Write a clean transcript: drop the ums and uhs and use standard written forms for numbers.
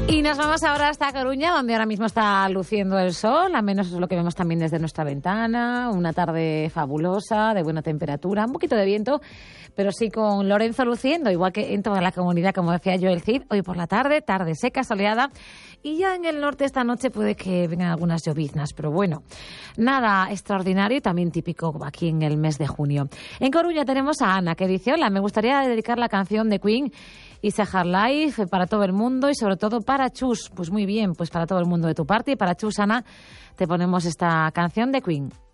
Y nos vamos ahora hasta Coruña, donde ahora mismo está luciendo el sol, al menos es lo que vemos también desde nuestra ventana, una tarde fabulosa, de buena temperatura, un poquito de viento, pero sí con Lorenzo luciendo, igual que en toda la comunidad, como decía yo, el Cid, hoy por la tarde seca, soleada, y ya en el norte esta noche puede que vengan algunas lloviznas, pero bueno, nada extraordinario y también típico aquí en el mes de junio. En Coruña tenemos a Ana, que dice: hola, me gustaría dedicar la canción de Queen It's a Hard Life para todo el mundo y sobre todo para Chus. Pues muy bien, pues para todo el mundo de tu parte y para Chus, Ana, te ponemos esta canción de Queen.